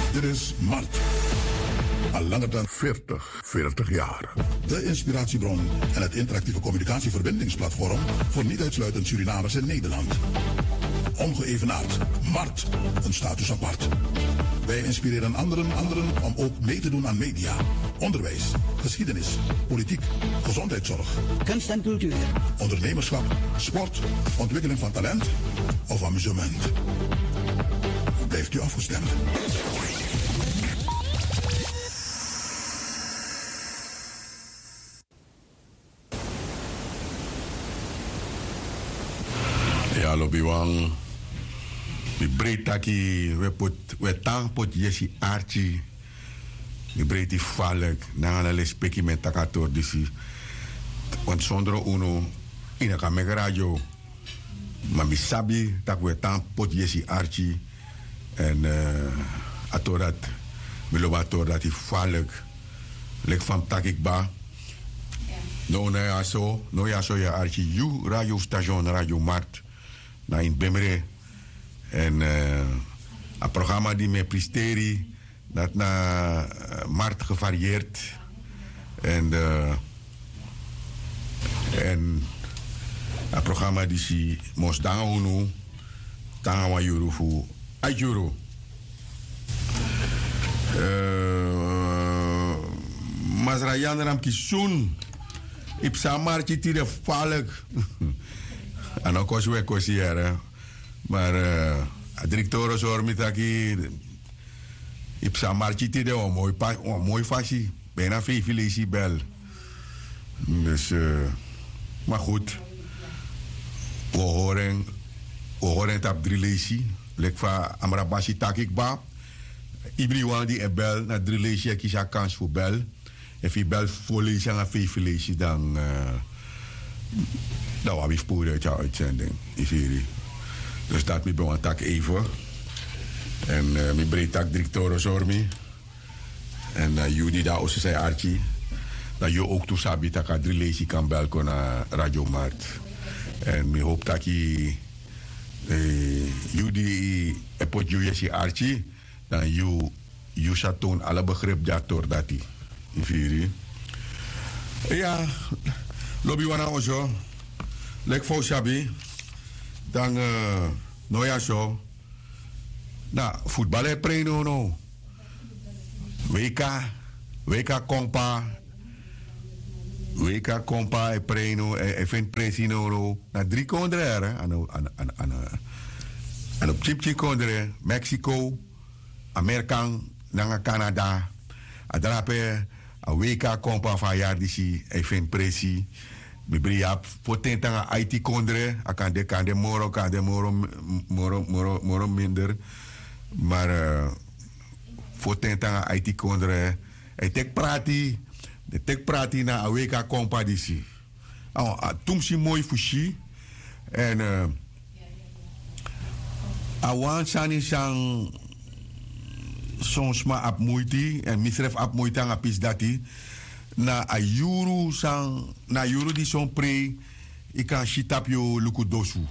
Dit is Mart. Al langer dan 40 jaar. De inspiratiebron en het interactieve communicatieverbindingsplatform voor niet uitsluitend Surinamers in Nederland. Ongeëvenaard. Mart. Een status apart. Wij inspireren anderen om ook mee te doen aan media, onderwijs, geschiedenis, politiek, gezondheidszorg, kunst en cultuur, ondernemerschap, sport, ontwikkeling van talent of amusement. Blijft u afgestemd. Ja, lobiwang. Mi breitaki we tang pot yesi archi. Mi breiti falek na na le speki met takator disi. Want zonder uno in een mega radio. Maar mi sabi tak we tang pot yesi archi en atorat mi lobator dat i falek lek van takik ba. No ya so ya archi you radio station radio Mart na in Bemre. En een programma die me presteri, dat na Mart gevarieerd. En een programma die si mos dango tanga yuru fu ayuru. Masrayan ram kisun ipsa marchi tire falek. Ano koswe kosiere. Maar directeur zorgt aki ipsa marchiti de mooi fasie bijna veel filesi bel. Dus maar goed, we horen tap drilesi lek va amrabashi takik ba ibriwan die bel na drilesi kisha kans voor bel en fi bel volesi aan veel filesi dan wat we sporen uit jouw uitzending is hier. Dus dat mi ben tak even. En mi breed tak directeur zormi. En jullie daar ook zei Archie. Dat je ook toe sabi tak adrilesi kan belko na Radio Mart. En mi hoop dat je jullie epot jullie si Archie. Dan je toon alle begrip daardoor dat die. In ja, lobby wana ozo. Lek voor sabi. Dan no ja zo. Nou, voetbal is preno no. WK kompa e preno e vind presino no. Na 3 kondre aan op chipchi kondre Mexico, Amerikaan, nanga Canada. Adrape a WK kompa van jaar die e vind presi. Bibriap potentanga IT kondre akan de moro minder maar potentanga IT kondre tek prati na aweka kompadisi tumsi mooi fushi en awan sani sang sonsma ap moeiti en misref ap moeitanga pis dati na ayuru sang na yuru di son pre ika shitap yo luku dosu.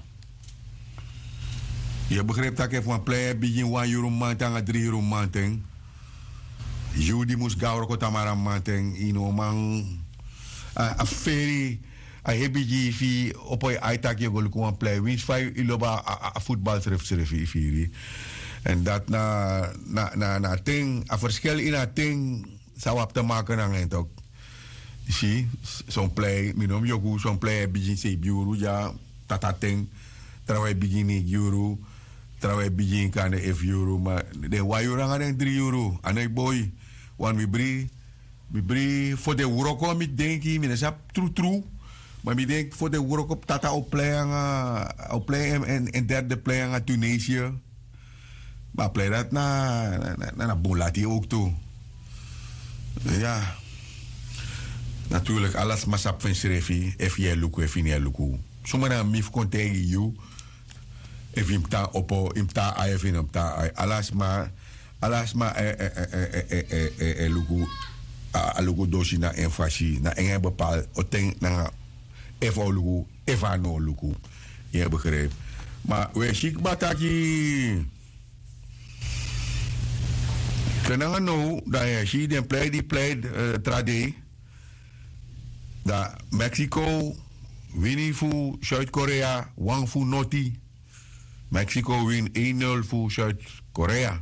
Je begrijpt dat ik van play begin 1 euro manteng a 3 euro manteng. Judi mus gauro ko tamara manteng ino man a feri a hebiji fi opoi aitak yo luku wan play wins 5 iloba a football surf firi. En dat na ting a verschil in a ting sawap te maken aan het ook. Zie, zo'n play, minom yoku, zo'n play begin se biuru ja, tatating, terwijl begin ik euro, terwijl begin kan de €1, maar de wajura gaan de €3. En boy, want we bri voor de Uroko met denk ik, mijn sap true, maar ik denk voor de Uroko tata op play en derde play aan Tunesië, maar play dat na bolati ook toe, ja. Natuurlijk, alles masap van schreefie, FJ Luku, FJ Luku. Sommige mif kontegi you, if imta opo, imta ay, if imta ay. Alles maar, Luku, Luku dosi na enfasi, na enge bepaal, oteng na FO Luku, FA no Luku. Je begrijpt. Maar we chic bataki. Senang no, dat je ziet en play trade. Dat Mexico winning voor Zuid-Korea, wang voor Noti. Mexico win 1-0 voor Zuid-Korea.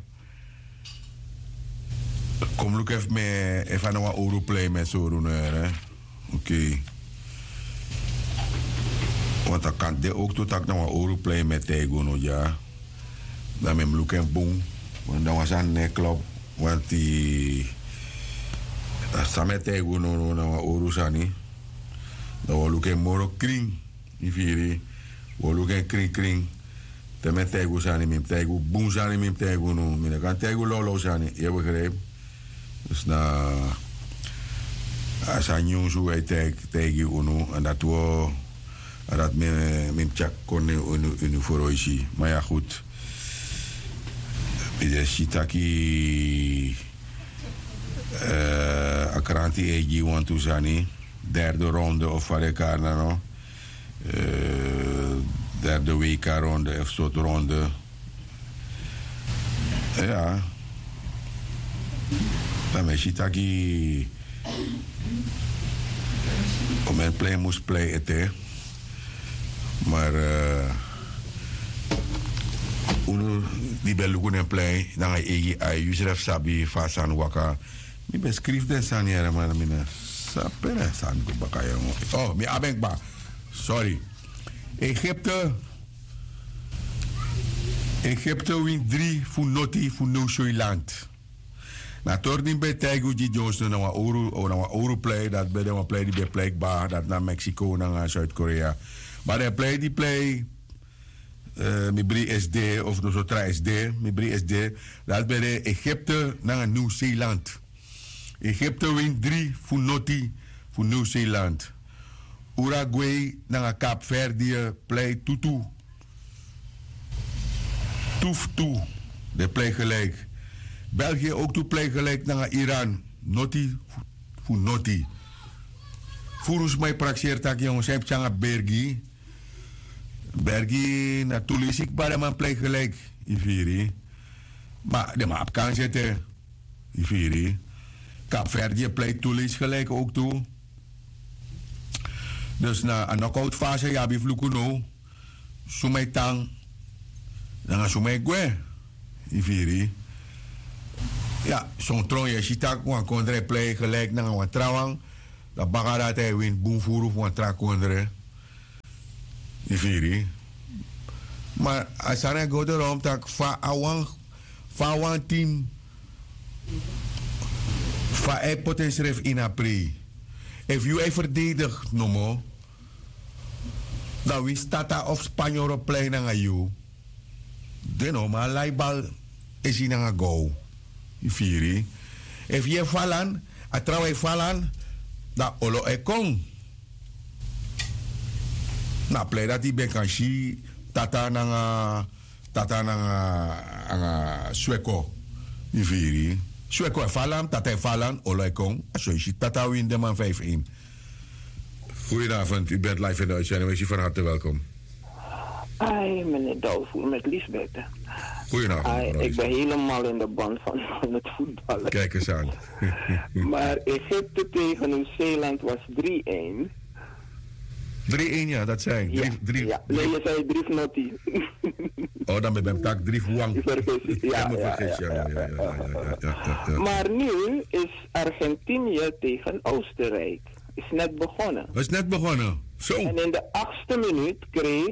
Kom look even met even een Europlay met zo'n runner. Oké. Want dan kan de ook tot ik nog een Europlay met Tego no ja. Dan met look en boom. Want dan was aan de club. Want die samen Tego no na Eurosani. Dan we look en moro kring. Die vier. We look en kring. Dan met Tego sani met Tego boom sani met Tego no. Met kan Tego lolo sani. Je begrijpt? Dus na als aan jong zo uit tegen uno en dat we dat met check kon uno voor ons. Maar ja goed. Is Shitaki Akranti EG want to zani derde ronde of voor elkaar no. Derde WK ronde of soort ronde. Ja. Dan met Shitaki om een play moest play eten. Maar uno die belugun en play dan ai Yusuf Sabi Fasan Waka. Mi beschrijf de saniere maar mina sapere san ko bakaya. Oh, mi abenkba. Sorry. Egypte win 3 voor Noti voor Nieuw-Zeeland. Na torning bij Taigo G. Johnson na Europlay, dat bij de play die bij plekbaar, dat naar Mexico naar Zuid-Korea. Maar de play die play, Mibri SD of de Sotra SD, Mibri SD, dat bij de Egypte naar Nieuw-Zeeland. Egypte win 3 voor Noti voor Nieuw-Zeeland. Uruguay naar Kaapverdië play tutu. Toef toe, de play gelijk. België ook toe play gelijk naar Iran. Noti voor Noti. Volgens mij praxeert dat jongens, heb je aan Bergi. Bergi natuurlijk is ik bij de play gelijk. Iviri. Maar de map kan zetten. Iviri. Kaapverdië play toelies gelijk ook toe. Dus na een knockout fase, ja, bij Vlukuno. Sumay tang. Dan sumay gwe. Iviri. Ja, zo'n tron je ziet dat we konden play gelijk naar een trouwang. Dat baga dat hij wint boemvoer of een trak konden. Iviri. Maar als hij gaat erom dat van een team van een potentieel in april. If you even verdedig noemen, dan wist Tata of Spanjool op play naar jou. De normaal leibal is in een go. Ifiri. If je falan, a trouwens falan, dan olo e kong. Na play dat die bekanshi tata nanga Sueko. Ifiri. Sueko e falan, tata e falan, olo e kong. Zo is tata win de man 5-1. Goedenavond, u bent live in de uitzending. Wees u van harte welkom. Ai, meneer Douwvoer met Liesbeth. Goedenavond. Ik ben helemaal in de band van het voetballen. Kijk eens aan. Maar Egypte tegen Nieuw-Zeeland was 3-1. 3-1, ja, dat zei ik. Ja. Nee, je zei 3 Noti. Oh, dan ben ik tak 3 Wang. Ja. Maar nu is Argentinië tegen Oostenrijk. Is net begonnen. Is net begonnen. Zo. En in de 8e minuut kreeg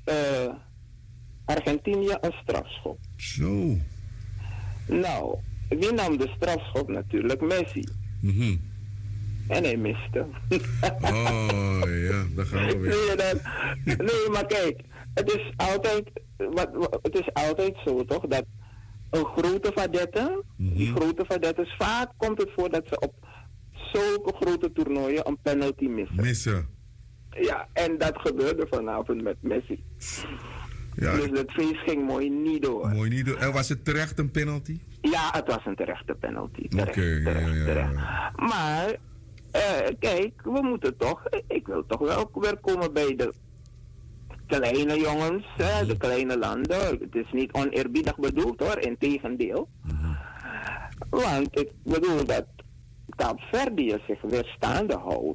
Argentinië een strafschop. Zo. Nou, wie nam de strafschop natuurlijk? Messi. En hij miste. Oh ja, daar gaan we weer. Nee, maar kijk, het is altijd zo toch, dat een grote vadette, die grote vadettes, vaak komt het voor dat ze op zulke grote toernooien een penalty missen. Ja, en dat gebeurde vanavond met Messi. Ja. Dus het feest ging mooi niet door. En was het terecht een penalty? Ja, het was een terechte penalty. Terecht. Maar, kijk, we moeten toch, ik wil toch wel weer komen bij de kleine jongens, de kleine landen. Het is niet oneerbiedig bedoeld hoor, integendeel. Want ik bedoel dat Kaapverdië zich weerstaande houdt.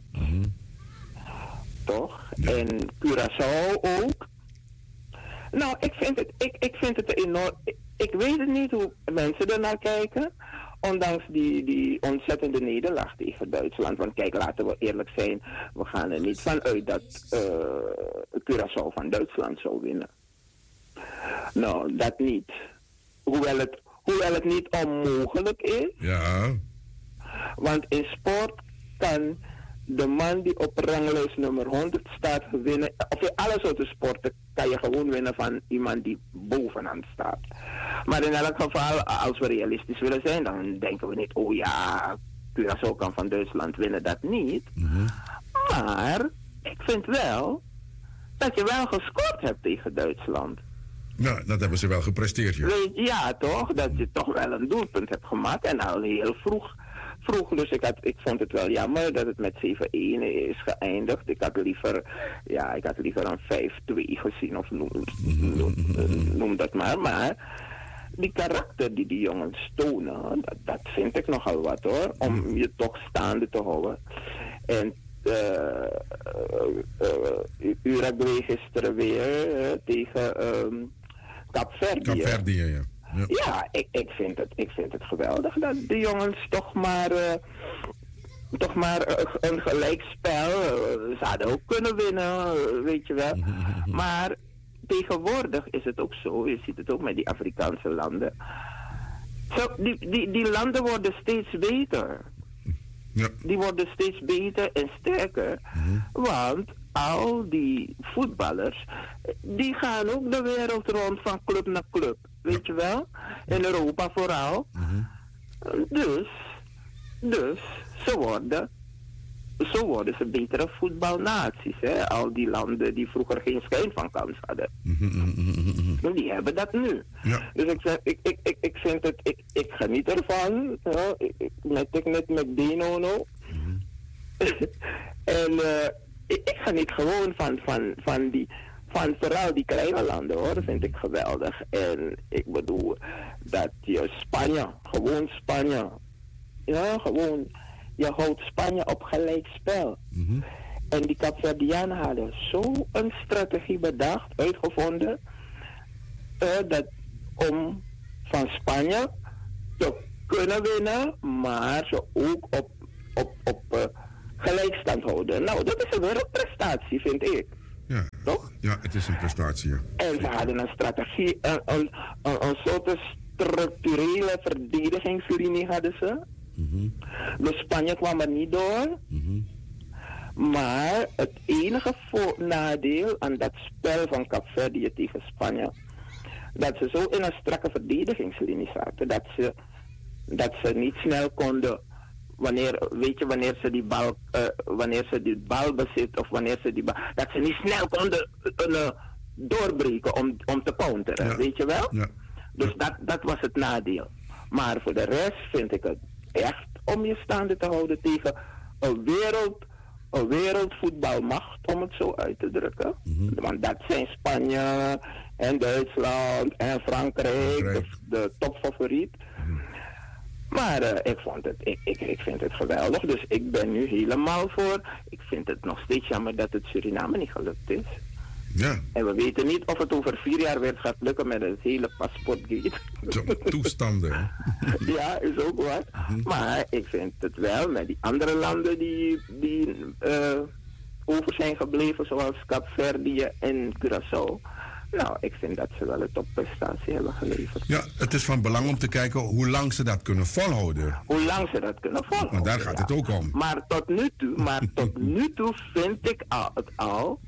Toch? Ja. En Curaçao ook. Nou, ik vind het enorm. Ik weet het niet hoe mensen ernaar kijken. Ondanks die ontzettende nederlaag tegen Duitsland. Want kijk, laten we eerlijk zijn. We gaan er niet van uit dat Curaçao van Duitsland zou winnen. Nou, dat niet. Hoewel het niet onmogelijk is. Ja. Want in sport kan de man die op ranglijst nummer 100 staat winnen. Of in alle soorten sporten kan je gewoon winnen van iemand die bovenaan staat. Maar in elk geval, als we realistisch willen zijn, dan denken we niet, oh ja, Curaçao kan van Duitsland winnen, dat niet. Maar ik vind wel dat je wel gescoord hebt tegen Duitsland. Nou, dat hebben ze wel gepresteerd, ja. Ja, toch? Dat je toch wel een doelpunt hebt gemaakt en al heel vroeg. Dus ik vond het wel jammer dat het met 7-1 is geëindigd. Ik had liever een 5-2 gezien, of noem dat maar. Maar die karakter die die jongens tonen, dat vind ik nogal wat hoor. Om je toch staande te houden. En Uruguay gisteren weer tegen Kaapverdië. Kaapverdië, ja. Ja, ik vind het geweldig dat de jongens toch maar een gelijkspel. Ze hadden ook kunnen winnen, weet je wel. Maar tegenwoordig is het ook zo, je ziet het ook met die Afrikaanse landen. Die landen worden steeds beter. Ja. Die worden steeds beter en sterker. Want al die voetballers, die gaan ook de wereld rond van club naar club. Weet je wel? In Europa vooral. Dus ze worden ze betere voetbalnaties. Hè? Al die landen die vroeger geen schijn van kans hadden. Die hebben dat nu. Ja. Dus ik vind het, ik geniet ervan. Net met Dino. En ik geniet gewoon van vooral die kleine landen hoor, dat vind ik geweldig. En ik bedoel dat je Spanje, je houdt Spanje op gelijk spel. En die Kaapverdianen hadden zo een strategie bedacht, uitgevonden, dat om van Spanje te kunnen winnen, maar ze ook op gelijkstand houden. Nou, dat is een wereldprestatie, vind ik. Ja. Toch? Ja, het is een prestatie. Ja. En ze hadden een strategie, een soort structurele verdedigingslinie hadden ze. Dus Spanje kwam er niet door. Maar het enige nadeel aan dat spel van Kaapverdië tegen Spanje, dat ze zo in een strakke verdedigingslinie zaten, dat ze niet snel konden. Wanneer ze die bal bezit of wanneer ze die bal, dat ze niet snel konden doorbreken om te counteren, ja. Weet je wel? Ja. Dus dat was het nadeel. Maar voor de rest vind ik het echt om je staande te houden tegen een wereldvoetbalmacht, om het zo uit te drukken. Want dat zijn Spanje en Duitsland en Frankrijk. De topfavoriet. Maar ik vind het geweldig, dus ik ben nu helemaal voor. Ik vind het nog steeds jammer dat het Suriname niet gelukt is. Ja. En we weten niet of het over 4 jaar weer gaat lukken met het hele paspoortgate. Toestanden. Ja, is ook wat. Maar ik vind het wel met die andere landen die over zijn gebleven, zoals Kaapverdië en Curaçao. Nou, ik vind dat ze wel een topprestatie hebben geleverd. Ja, het is van belang om te kijken hoe lang ze dat kunnen volhouden. Hoe lang ze dat kunnen volhouden. Want daar gaat het ook om. Maar tot nu toe vind ik het al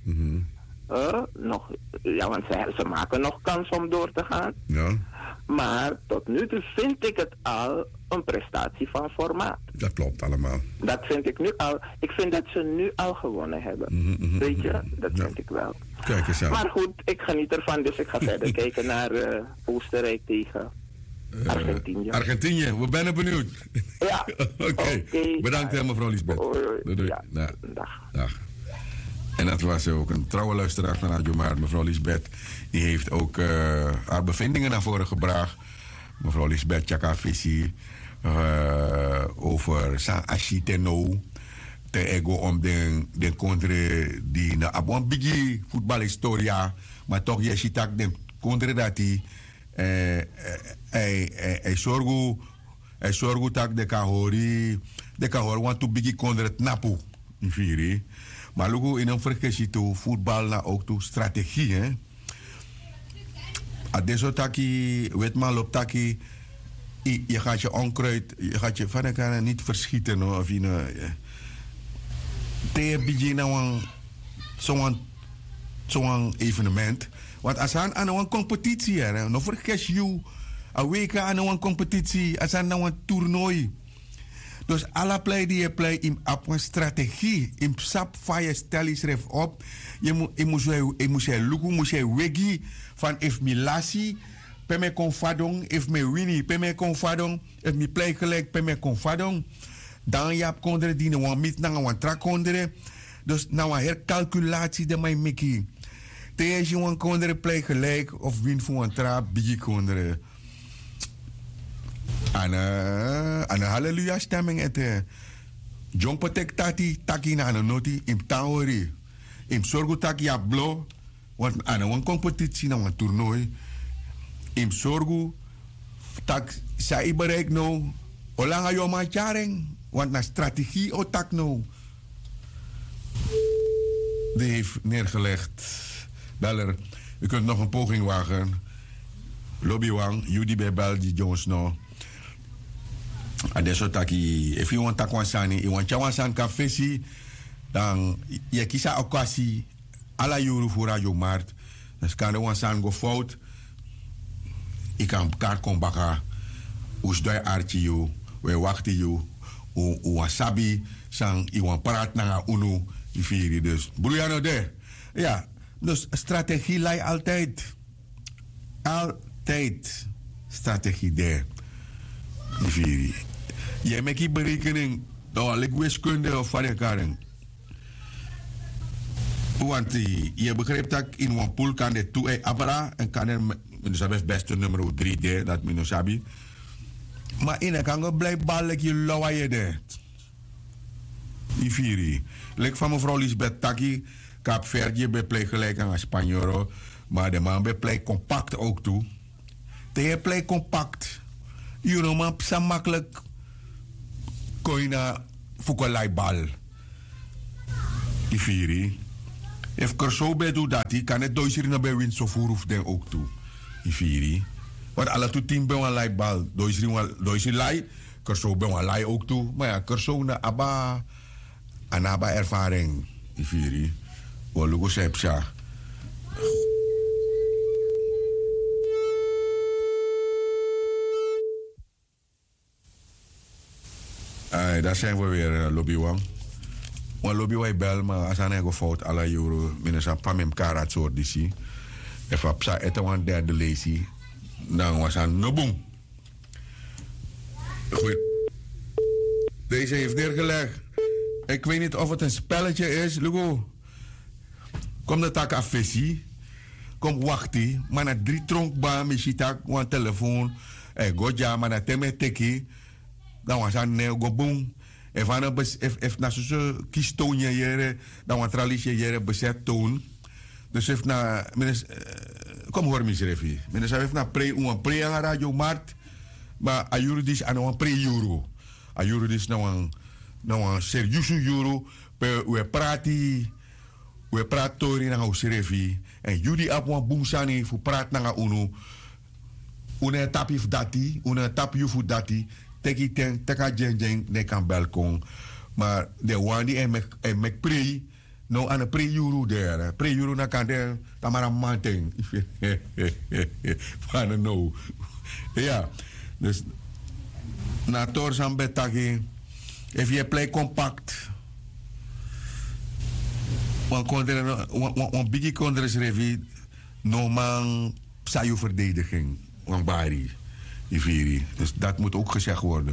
nog, ja, want ze maken nog kans om door te gaan. Ja. Maar tot nu toe vind ik het al een prestatie van formaat. Dat klopt allemaal. Dat vind ik nu al. Ik vind dat ze nu al gewonnen hebben. Weet je, dat vind ik wel. Kijk eens aan. Maar goed, ik geniet ervan, dus ik ga verder kijken naar Oostenrijk tegen Argentinië. Argentinië, we zijn benieuwd. Ja. Oké. Bedankt mevrouw Lisbeth. Doei. Ja. Dag. En dat was ook een trouwe luisteraar van Radio Maar. Mevrouw Lisbeth, die heeft ook haar bevindingen naar voren gebracht mevrouw Lisbeth Chakafisi, over San Ashiteno. Te ego om den contre die na abon bigi voetbalhistoria, maar toch je ziet dat den contre dat hij zorgu tak de kahori want to bigi contre het napu in viri. Maar lugu in een vergissing voetbal na ook toe strategie hè. Adesso taki weet maar loopt taki je gaat je onkruid, je gaat je van elkaar niet verschieten of je te beginnen zo'n evenement. Want als aan een competitie er, no vergeet je, een week aan een competitie, als aan een toernooi. Dus alle play die je play in een strategie, in sap van je stel je op, je moet je lukken, moet je wegi van if mi lasi, pe me confadong, if me winnie, pe me confadong, if mi play gelijk, pe me confadong. Dan je hebt konderen die nou met naar een trak konderen. Dus nou een hercalculatie de mij miki. Tegen je een konderen play gelijk of win voor een trap bigi konderen. En een halleluja stemming het. Jong patek taki na een noti in taori. In zorgo taki ja blo. Want aan een competitie na een toernooi. In zorgo tak sa bereik no. Olanga yo ma charing. Want na strategie otak no. Die heeft neergelegd. Beller, u kunt nog een poging wagen. Lobby wang, Judy Bebel, die Jones no. Adesso taki, if you want takwansani, you want chawansan kafesi, dan je kisa okasi, ala juru voor Radio Mart. Dus kan de wansan go fout. Ik kan kaart kom baka. Oesdoi archi you, we wachten you. U wasabi, sang iwan praat na unu, die vieri dus. Broeiano de. Ja, dus strategie lijkt altijd. Altijd strategie de. Die vieri. Je maakt die berekening, nou, ik wiskunde of van elkaar. Want je begrijpt dat in een pool kan de toe abra en kan er, dus dat is best nummer 3D, dat men sabi. Maar in een kan blijven ballen je lauwe je de. Die vieri. Lek van mevrouw Lisbeth Taki, Kaap Verde bij gelijk aan Spanjoro, maar de man bij compact ook toe. Tegen play compact. Je know man, zo makkelijk kon je naar Fukolai bal. Die vieri. If Kerso bij doet dat, kan het doosje naar bij win zo voor of den ook toe. Die vieri. Want alle toe team bij een leibal. Doosje lei. Kerso bij een lei ook toe. Maar ja, Kerso na abba. Anaba ervaring. Die vieri. Walugo sepsa. Daar zijn we weer, Lobby Wang. Maar Lobby Wang bel, maar als hij een fout, alle euro, minstens een paar met elkaar het soort dissie. Even op zijn eten, een derde lezie. Dan was hij noboom. Goed. Deze heeft neergelegd. Ik weet niet of het een spelletje is, Lugo. Kom de tak afvisie. Kom wachten. Maar na 3 tronkbaan, misschien tak, een telefoon. Godja, maar na teme teki. Dan was hij go boom. If na zo'n kistoonje jere, dan was tralisje jere bezet toon. Dus heeft na, kom hoor misrefi. Minister heeft na pre aan Radio Mart, maar a juridisch aan een pre-euro. A juridisch nou een serieuze euro, we praat tori na misrefi. En jullie op een boomsani voor praat na unu. Une tapi dati, une tapi fu dati. Teki ten, teka jeng ne kan balkon. Maar de wandi en mek pre, no aan een pre-euro daar. Pre-euro na kan der, tamara manteng. Van no. Ja, dus na torsan betaki, if je play compact, wan bigi kondres revi, no man sayo verdediging, wan bari. Dus dat moet ook gezegd worden.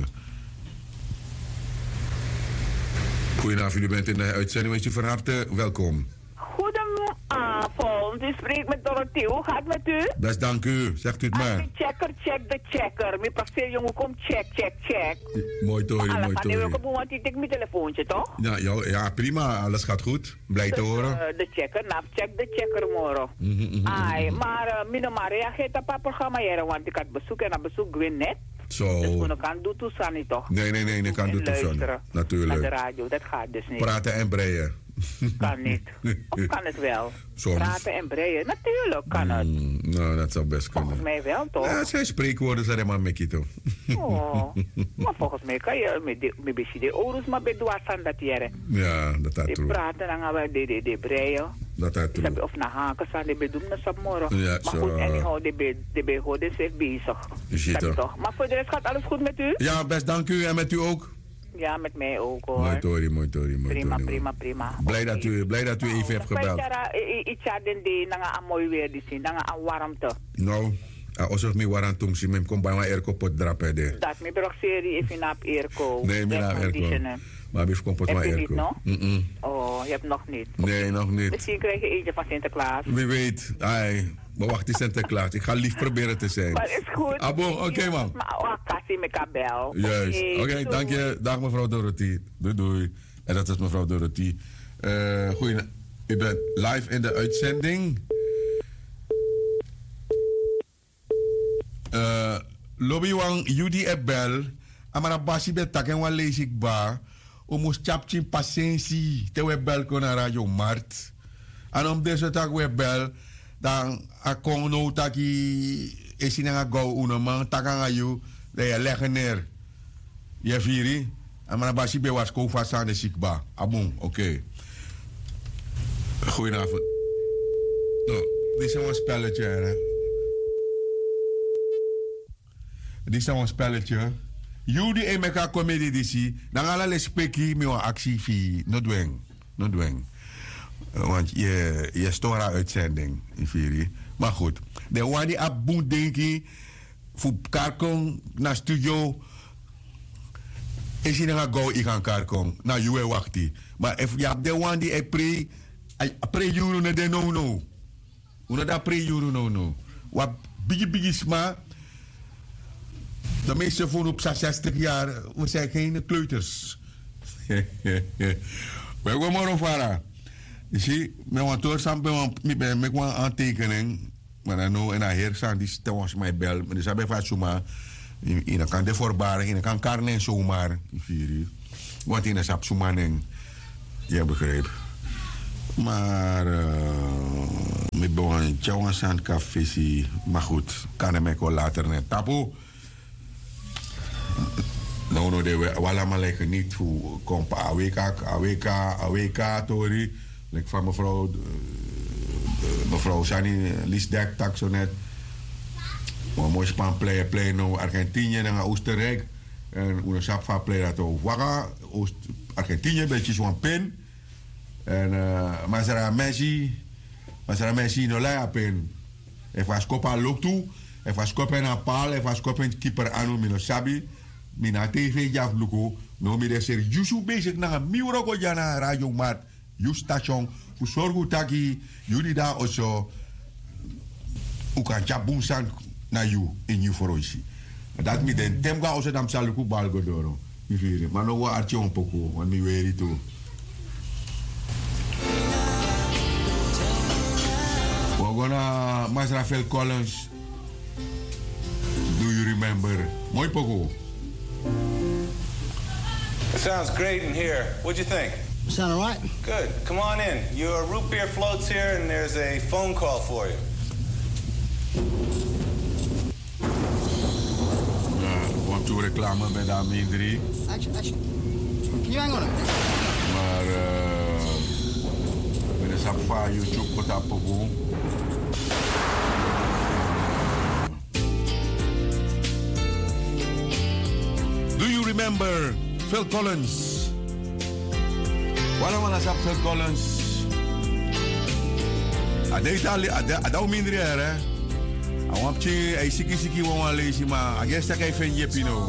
Goedenavond, u bent in de uitzending. Wees u van harte welkom. Goedenavond. Goedenavond, u spreekt met Dorothy. Hoe gaat het met u? Best dank u, zegt u het maar. Check de checker. Mijn passeer jongen, kom check. Mooi Tori, mooi Tori. Want ik tik mijn telefoontje, toch? Ja, prima, alles gaat goed. Blij te horen. De checker, check de checker morgen. Ai, maar Mino Maria gaat op het programma, want ik had bezoek en op bezoek win net. Zo. Dus we kan doen toestaan niet, toch? Nee, ik kan doen toestaan. Natuurlijk. Naar de radio, dat gaat dus niet. Praten en breien. Kan niet. Of kan het wel? Soms. Praten en breien, natuurlijk kan het. Nou, dat zou best kunnen. Volgens mij wel, toch? Ja, zijn spreekwoorden zijn helemaal mekito. Maar volgens mij kan je met de ouders maar bij doasan dat jaren. Ja, dat is true. true. Praten dan gaan we de breien. Dat is true. Of naar haken staan, die bedoelen dat op morgen. Ja, maar zo. goed, anyhow, die houden zich bezig. Ziet toch? Maar voor de rest gaat alles goed met u? Ja, best dank u en met u ook. Ja, met mij ook hoor. Mooi Tori. Prima. Blij dat u even hebt gebeld. Iets aan mooi weer die zien, aan warmte. Nou, alsof mi warm tung si mem kom bij mijn airco pot drapen de. Dat mi brok serie even naar airco. Nee, mi naar airco. Maar bif kom pot mijn airco. Heb je niet, no? Oh, je hebt nog niet. Nee, nog niet. Misschien krijg je eentje van Sinterklaas. Wie weet. Maar wacht, die Sinterklaas. Ik ga lief proberen te zijn. Maar is goed. Oké man. Maar kassie met kabel. Juist. Oké, dank je. Dag mevrouw Dorothy. Doei. En dat is mevrouw Dorothy. Goeie. U bent live in de uitzending. Lobby wang Judy Ebel. Amara basi betak en wan lees ik ba. Omus chapchin patiëntie. Te we bel kon naar Radio Mart. En om deze tak we bel. Dan a kon no taki. Esi nga go unoman. Takanga you. De je leggen neer. Je viri. Amara basi be was ko vast aan de ziekba. Abon, oké. Goedenavond. Nou, dit is een spelletje, hè. Dit is een spelletje. Jullie en meka comedie disi. Dan gaan alle speki met een actie via. No dwang. Want je stoort een uitzending. Maar goed. De one die abon denken. Voor karkong naar studio. Is je dan go ik gaan karkong. Nou, je wachtie. Maar if je hebt de one die pre-euro ne de no. Una da pre-euro no. Wat bigi sma. De meeste van op 60 jaar, we zijn geen kleuters. We gaan maar opvaren. Je ziet, met een toer samen met een aantekening. Maar dan nou, en dan heer staan die stel mij bel. Maar die zijn bij zomaar. Je kan de voorbaren, je kan karnen zomaar. Want in de sap zomaar. Je begrijpt. Maar met een tjouwen café. Maar goed, kan hem ook later net tapo. Nou, de wala leggen niet hoe komt AWK, Tori. Like van mevrouw Sani Liesdek, tak zo net. Maar mooi span play no Argentinië en Oostenrijk. En hoe sap van play dat ook waga. Argentinië, beetje zo'n pin. En Mazara Messi no lei pen. Hij was kopa look toe. Hij was kopa na paal, hij was kopa keeper anu mino sabi. Mina TV jaf luko. No mi de serieus bezig na miuro ko jana Radio Mart. You station voor zorgu taki jullie daar also. U kan jabun san na you in you for oisi. Dat mi den temga also dam saluku balgodoro. Mi vire. Maar no wa artje un poco, want mi weri tu. We're gonna Mas Rafael Collins. Do you remember? Mooi poco. It sounds great in here. What'd you think? Sound all right? Good. Come on in. Your root beer floats here, and there's a phone call for you. Want to reclame bij de Amindri. Action. Can you hang on a minute? Maar met de Sapfa YouTube wordt dat poco. Do you remember Phil Collins? Waarom was dat Phil Collins? Adau minder hè? Awapje, hij siki wan lezen maar. I guess dat hij van je pino.